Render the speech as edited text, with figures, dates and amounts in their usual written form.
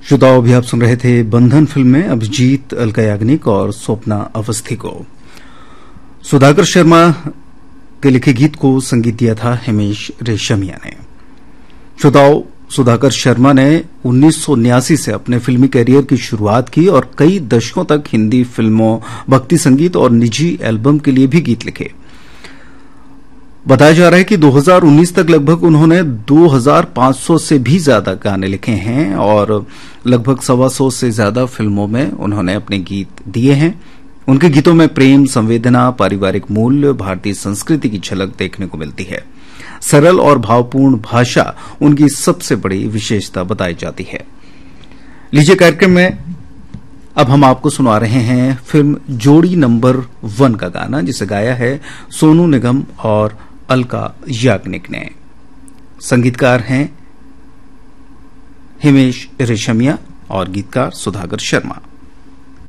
श्रोताओं, अभी आप सुन रहे थे बंधन फिल्म में अभिजीत, अलका याग्निक और स्वप्ना अवस्थी को। सुधाकर शर्मा के लिखे गीत को संगीत दिया था हिमेश रेशमिया ने। श्रोताओं, सुधाकर शर्मा ने 1989 से अपने फिल्मी करियर की शुरुआत की और कई दशकों तक हिंदी फिल्मों, भक्ति संगीत और निजी एल्बम के लिए भी गीत लिखे। बताया जा रहा है कि 2019 तक लगभग उन्होंने 2500 से भी ज्यादा गाने लिखे हैं और लगभग 125 से ज्यादा फिल्मों में उन्होंने अपने गीत दिए हैं। उनके गीतों में प्रेम, संवेदना, पारिवारिक मूल्य, भारतीय संस्कृति की झलक देखने को मिलती है। सरल और भावपूर्ण भाषा उनकी सबसे बड़ी विशेषता बताई जाती है। लीजिए, कार्यक्रम में अब हम आपको सुना रहे हैं फिल्म जोड़ी नंबर 1 का गाना, जिसे गाया है सोनू निगम और अलका याग्निक ने। संगीतकार हैं हिमेश रेशमिया और गीतकार सुधाकर शर्मा।